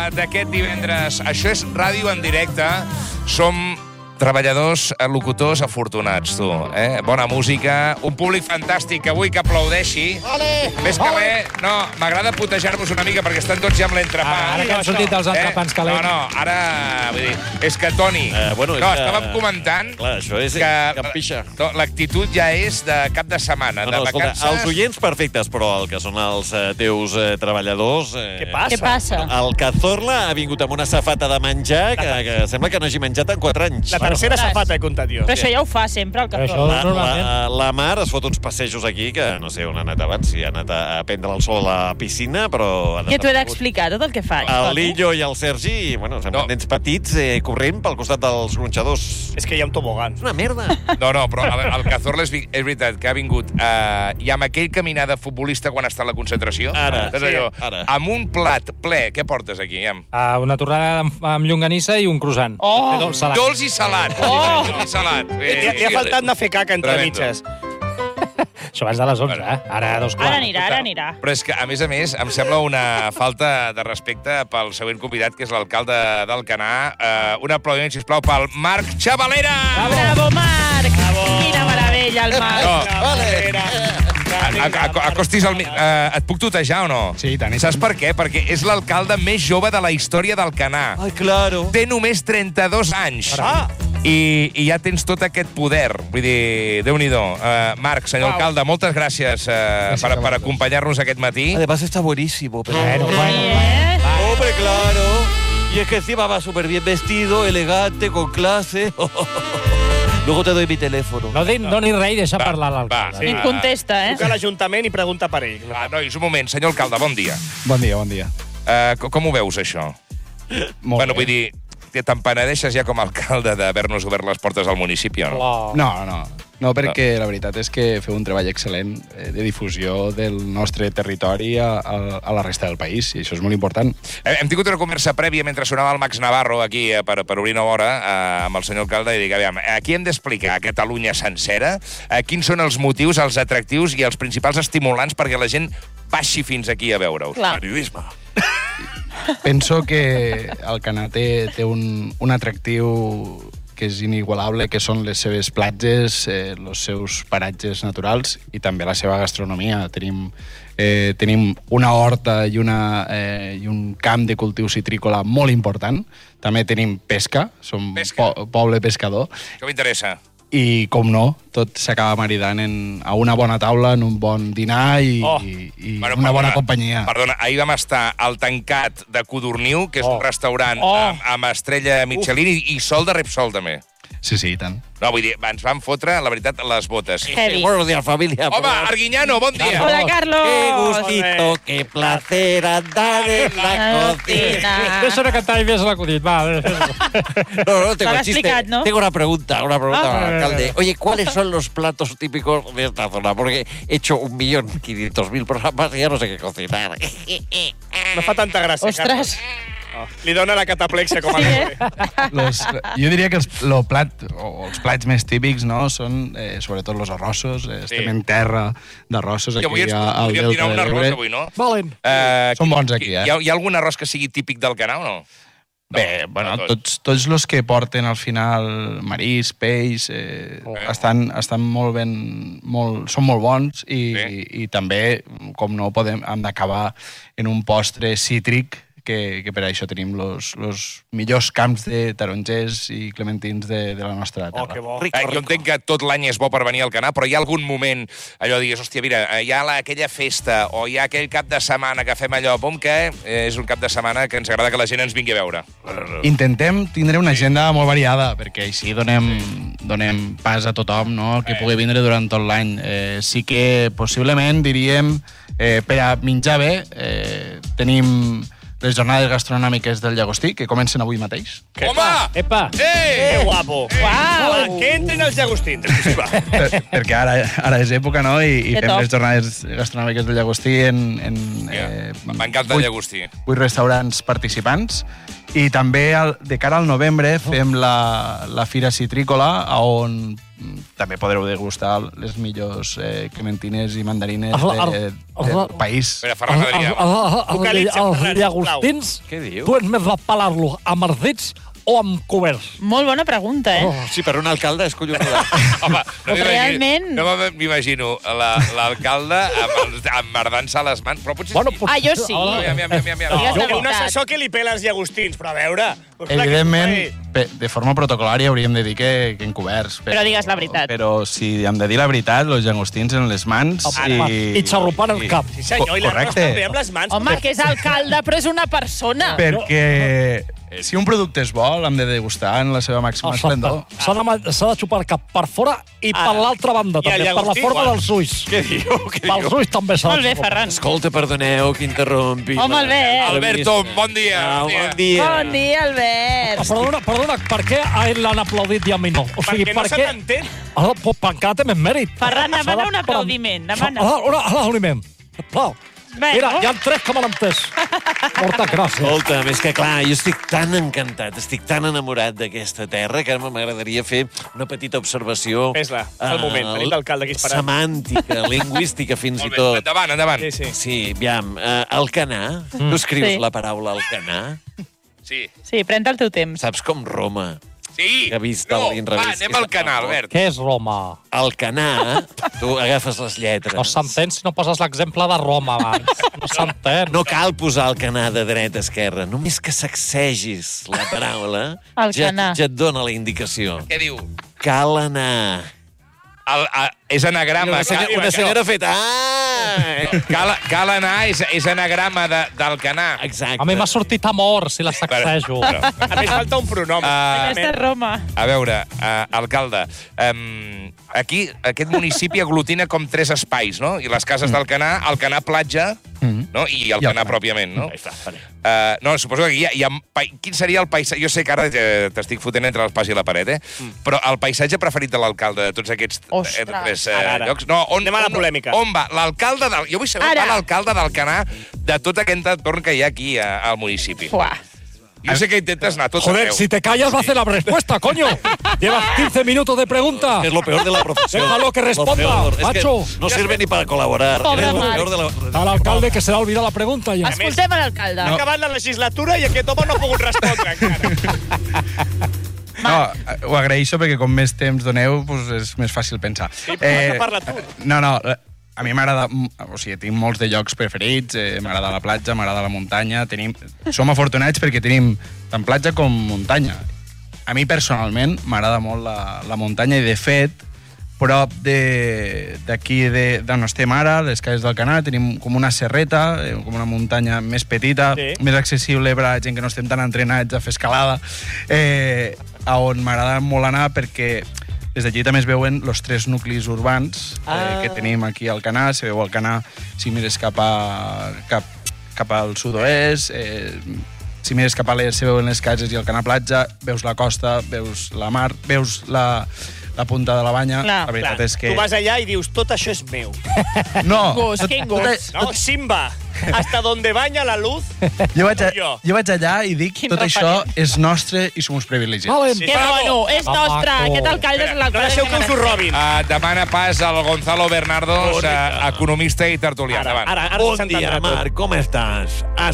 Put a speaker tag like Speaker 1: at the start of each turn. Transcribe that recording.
Speaker 1: d'aquest divendres. Això és ràdio en directe. Som treballadors, locutors afortunats, tu. Bona música, un públic fantàstic avui que aplaudeixi. Més que res, no, m'agrada putejar-vos una mica perquè estan tots ja amb l'entrepà.
Speaker 2: Ara que han sortit els entrepans calents.
Speaker 1: No, ara, vull dir, és que, Toni, estàvem comentant
Speaker 3: que campixa.
Speaker 1: L'actitud ja és de cap de setmana, de vacances.
Speaker 3: Els oients perfectes, però el que són els teus treballadors...
Speaker 4: Què passa?
Speaker 3: El Cazorla ha vingut amb una safata de menjar que sembla que no hagi menjat en 4 anys.
Speaker 5: La tercera safata he comptat jo.
Speaker 4: Però això ja ho fa sempre, el Cazorla.
Speaker 3: La Mar es fot uns passejos aquí, que no sé on ha anat abans, si ha anat a prendre el sol a la piscina, però...
Speaker 4: Què t'ho he d'explicar, tot el que faig?
Speaker 3: El Lillo i el Sergi, bueno, semblen nens petits corrent pel costat dels gronxadors.
Speaker 5: És que hi ha un tobogán.
Speaker 3: És una merda.
Speaker 1: No, però el Cazorla és veritat que ha vingut i amb aquell caminar de futbolista quan està a la concentració.
Speaker 3: Ara.
Speaker 1: Amb un plat ple. Què portes aquí?
Speaker 2: Una torrada amb llonganissa i un croissant.
Speaker 1: Dolç i salat.
Speaker 5: Li ha faltat anar a fer caca entre mitges.
Speaker 2: Això abans de les 11, Ara a 2:15.
Speaker 4: Ara anirà.
Speaker 1: Però és que, a més, em sembla una falta de respecte pel següent convidat, que és l'alcalde d'Alcanar. Un aplaudiment, sisplau, pel Marc Chavalera!
Speaker 4: Bravo, Marc! Quina meravella, el Marc!
Speaker 1: Acostis el... Et puc tutejar o no?
Speaker 2: Sí, tant.
Speaker 1: Saps per què? Perquè és l'alcalde més jove de la història d'Alcanar.
Speaker 3: Ai, claro.
Speaker 1: Té només 32 anys. I ja tens tot aquest poder. Vull dir, Déu-n'hi-do. Marc, senyor alcalde, moltes gràcies per acompanyar-nos aquest matí.
Speaker 3: Además está buenísimo.
Speaker 2: Bueno.
Speaker 3: Hombre, claro. Y es que encima va súper bien vestido, elegante, con clase. Luego te doy mi teléfono.
Speaker 2: No doni res i deixa parlar l'alcalde.
Speaker 4: I contesta,
Speaker 5: Truca a l'Ajuntament i pregunta per ell.
Speaker 1: Nois, un moment. Senyor alcalde, bon dia.
Speaker 6: Bon dia.
Speaker 1: Com ho veus, això?
Speaker 6: Molt bé.
Speaker 1: Vull dir, te'n penedeixes ja com a alcalde d'haver-nos obert les portes al municipi, o no?
Speaker 6: No, perquè la veritat és que feu un treball excel·lent de difusió del nostre territori a la resta del país, i això és molt important.
Speaker 1: Hem tingut una conversa prèvia mentre sonava el Max Navarro aquí per obrir Nova Hora amb el senyor alcalde i dic, aviam, aquí hem d'explicar a Catalunya sencera quins són els motius, els atractius i els principals estimulants perquè la gent baixi fins aquí a veure-us.
Speaker 3: Periodisme.
Speaker 6: Penso que Alcanar té un atractiu que és inigualable, que són les seves platges, els seus paratges naturals i també la seva gastronomia. Tenim una horta i un camp de cultiu citrícola molt important. També tenim pesca, som poble pescador.
Speaker 1: Això m'interessa.
Speaker 6: I, com no, tot s'acaba maridant a una bona taula, en un bon dinar i una bona companyia.
Speaker 1: Perdona, ahir vam estar al Tancat de Codorniu, que és un restaurant amb estrella Michelin i sol de Repsol, també.
Speaker 6: Sí, i tant.
Speaker 1: No, vull dir, ens van fotre, la veritat, les botes.
Speaker 4: Heavy.
Speaker 3: Buenos días, familia.
Speaker 1: Home, Arguiñano, bon dia.
Speaker 4: Hola, Carlos.
Speaker 3: Qué gustito, qué placer andar en la cocina.
Speaker 2: Deixa-me cantar i més l'acudit, va.
Speaker 3: No, tengo
Speaker 4: T'ho
Speaker 3: el chiste.
Speaker 4: explicat, ¿no?
Speaker 3: Tengo una pregunta, alcalde. Oye, ¿cuáles son los platos típicos de esta zona? Porque he hecho 1.500.000 programas y ya no sé qué cocinar.
Speaker 5: No fa tanta gràcia,
Speaker 4: Ostres.
Speaker 5: Li dona la cataplexia com a
Speaker 6: Jo diria que els plats més típics són sobretot els arrossos. Estem en terra d'arrossos aquí
Speaker 1: avui ens
Speaker 6: al
Speaker 1: podríem
Speaker 6: Delta
Speaker 1: dinar un
Speaker 6: de
Speaker 1: arròs,
Speaker 6: l'Ebre.
Speaker 1: avui, no?
Speaker 2: Valen.
Speaker 6: Són bons aquí,
Speaker 1: Hi ha algun arròs que sigui típic d'Alcanar o no?
Speaker 6: Bé, bueno, tots els que porten al final marís, peix, estan molt ben... són molt bons i també, com no, hem d'acabar en un postre cítric que per això tenim els millors camps de tarongers i clementins de la nostra terra.
Speaker 5: que bo.
Speaker 1: Jo entenc que tot l'any és bo per venir al Alcanar, però hi ha algun moment, allò digues, hòstia, mira, hi ha aquella festa o hi ha aquell cap de setmana que fem allò, que és un cap de setmana que ens agrada que la gent ens vingui a veure.
Speaker 6: Intentem tindre una agenda molt variada, perquè així donem pas a tothom, no?, que pugui vindre durant tot l'any. Sí que possiblement diríem, per a menjar bé, tenim les jornades gastronòmiques del Llagostí, que comencen avui mateix.
Speaker 1: Home!
Speaker 2: Epa!
Speaker 5: Que guapo.
Speaker 4: Uau!
Speaker 5: Que entrin els llagostins.
Speaker 6: Perquè ara és època, no?, i fem les jornades gastronòmiques del Llagostí
Speaker 1: M'encanta el Llagostí.
Speaker 6: 8 restaurants participants. I també, de cara al novembre, fem la Fira Citrícola, on també podreu degustar les millors clementines i mandarines del país.
Speaker 1: Mira, Ferran Adrià.
Speaker 2: Els llagostins,
Speaker 3: Què diu?
Speaker 2: tu ets més de pelar-lo amb els dits o amb coberts?
Speaker 4: Molt bona pregunta, eh?
Speaker 3: Sí, per un alcalde és collonuda.
Speaker 1: Home,
Speaker 4: Realment.
Speaker 1: No m'imagino l'alcalde emmerdant-se a les mans, però potser
Speaker 2: Bueno,
Speaker 1: sí.
Speaker 2: potser-
Speaker 4: Ah, jo sí.
Speaker 1: Mira.
Speaker 4: Digues la
Speaker 5: Té un
Speaker 4: veritat.
Speaker 5: assessor que li pela els llagostins, però a veure... Doncs clar,
Speaker 6: Evidentment,
Speaker 5: que-
Speaker 6: de forma protocolària hauríem de dir que encoberts.
Speaker 4: Però digues la veritat.
Speaker 6: Però si hem de dir la veritat, els llagostins en les mans
Speaker 2: I xarrupant el cap.
Speaker 5: Sí, senyor, i l'arròs
Speaker 6: Correcte.
Speaker 5: també amb les mans.
Speaker 4: Home, que és alcalde, però és una persona.
Speaker 6: Perquè si un producte és bo, l'hem de degustar en la seva màxima esplendor.
Speaker 2: S'ha de xupar el cap per fora i per l'altra banda,
Speaker 5: I el
Speaker 2: també, per la
Speaker 5: llagostí
Speaker 2: forma
Speaker 5: igual.
Speaker 2: dels ulls.
Speaker 3: Què diu?
Speaker 2: Pels ulls també s'ha
Speaker 4: Molt
Speaker 2: de
Speaker 4: bé,
Speaker 2: xupar.
Speaker 4: Ferran.
Speaker 3: Escolta, perdoneu que interrompi.
Speaker 4: Home, Albert.
Speaker 1: Alberto, bon dia.
Speaker 3: Bon dia.
Speaker 4: Bon dia, Albert.
Speaker 2: Perdona, per què a ell l'han aplaudit i a mi no? O sigui,
Speaker 5: Perquè no se
Speaker 2: què?
Speaker 5: t'entén.
Speaker 2: Per encara té més mèrit.
Speaker 4: Ferran, demana
Speaker 2: S'ha de
Speaker 4: un aplaudiment, demana.
Speaker 2: Un aplaudiment. Sisplau.
Speaker 4: Bueno.
Speaker 2: Mira, hi ha 3 que m'han entès. Moltes gràcies.
Speaker 3: Escolta, és que clar, jo estic tan encantat, estic tan enamorat d'aquesta terra que ara m'agradaria fer una petita observació...
Speaker 5: Fes-la, és el moment, tenim l'alcalde aquí esperant.
Speaker 3: Semàntica, lingüística, fins
Speaker 1: Molt
Speaker 3: i
Speaker 1: bé,
Speaker 3: tot.
Speaker 1: endavant.
Speaker 5: Sí, sí.
Speaker 3: Sí, aviam, Alcanar, tu escrius
Speaker 4: Sí.
Speaker 3: la paraula Alcanar,
Speaker 1: Sí.
Speaker 4: Sí, pren el teu temps.
Speaker 3: saps com Roma?
Speaker 1: Sí.
Speaker 3: Que ha vist
Speaker 1: No,
Speaker 3: a l'inrevés.
Speaker 1: va, anem al canal, Albert.
Speaker 2: Què és Roma?
Speaker 3: Alcanar, tu agafes les lletres.
Speaker 2: No s'entén si no poses l'exemple de Roma abans. No s'entén.
Speaker 3: No cal posar el canar de dreta a esquerra. Només que sacsegis la paraula
Speaker 4: Alcanar.
Speaker 3: ja et dona la indicació.
Speaker 1: Què diu?
Speaker 3: Cal anar.
Speaker 1: És anagrama.
Speaker 3: Una senyora ha fet... Ah!
Speaker 1: Cal anar és anagrama d'Alcanar.
Speaker 3: Exacte.
Speaker 2: A mi m'ha sortit amor, si la sacsejo.
Speaker 5: A més, falta un pronom.
Speaker 4: Aquesta és Roma.
Speaker 1: A veure, alcalde, aquí aquest municipi aglutina com 3 espais, no? I les cases d'Alcanar, Alcanar platja, no? I Alcanar pròpiament, no? No, suposo que hi ha quin seria el paisatge... Jo sé que ara t'estic fotent entre l'espàs i la paret, però el paisatge preferit de l'alcalde de tots aquests
Speaker 4: Ostres.
Speaker 1: 3
Speaker 5: Ara.
Speaker 1: llocs... No,
Speaker 5: Anem a la polèmica.
Speaker 1: On va? L'alcalde del... Jo vull saber on
Speaker 4: Ara.
Speaker 1: va l'alcalde d'Alcanar de tot aquest entorn que hi ha aquí al municipi.
Speaker 4: Fuà.
Speaker 1: Jo sé que intentes anar tot
Speaker 2: Joder,
Speaker 1: arreu.
Speaker 2: si te callas va a hacer la respuesta, coño. Llevas 15 minutos de pregunta.
Speaker 3: Es lo peor de la profesión.
Speaker 2: Déjalo que responda,
Speaker 3: Lo peor. Es
Speaker 2: macho.
Speaker 3: que no sirve ni para colaborar.
Speaker 4: Pobre
Speaker 3: Es lo
Speaker 4: Marc.
Speaker 3: peor de la...
Speaker 2: Al alcalde que se le ha olvidado la pregunta ya.
Speaker 4: Escoltem a l'alcalde.
Speaker 5: Ha acabat la legislatura i aquest home no ha pogut respondre encara.
Speaker 6: No, ho agraeixo perquè com més temps doneu, doncs és més fàcil pensar.
Speaker 5: Sí, però parla tu.
Speaker 6: No, a mi m'agrada... O sigui, tinc molts de llocs preferits. M'agrada la platja, m'agrada la muntanya. Som afortunats perquè tenim tant platja com muntanya. A mi, personalment, m'agrada molt la muntanya i, de fet, prop d'aquí d'on estem ara, les Cases d'Alcanar, tenim com una serreta, com una muntanya més petita,
Speaker 5: Sí.
Speaker 6: més accessible per a la gent que no estem tan entrenats a fer escalada, on m'agrada molt anar perquè des d'allí també es veuen els 3 nuclis urbans que tenim aquí al Alcanar. Se veu Alcanar si mires cap al sud-oest, si mires cap a l'est se veuen les cases i Alcanar platja, veus la costa, veus la mar, veus la punta de la banya.
Speaker 4: Clar,
Speaker 6: la veritat
Speaker 5: Clar,
Speaker 6: és que...
Speaker 5: tu vas allà i dius, tot això és meu.
Speaker 6: No,
Speaker 4: Gos, quin gos.
Speaker 5: No, Simba, hasta donde baña la luz.
Speaker 6: jo vaig
Speaker 5: Jo.
Speaker 6: allà i dic,
Speaker 4: Quin
Speaker 6: tot això
Speaker 4: referent.
Speaker 6: és nostre i som uns privilegiats.
Speaker 2: Valen.
Speaker 5: Sí.
Speaker 4: Que bueno, és nostre.
Speaker 2: Maco.
Speaker 4: Aquest alcalde és
Speaker 5: No
Speaker 4: l'alcalde.
Speaker 5: deixeu que us ho robin.
Speaker 1: Demana pas al Gonzalo Bernardos, economista i tertulià. Endavant.
Speaker 5: Ara
Speaker 3: Bon
Speaker 5: s'entendrà
Speaker 3: dia,
Speaker 5: tot.
Speaker 3: Marc, com estàs?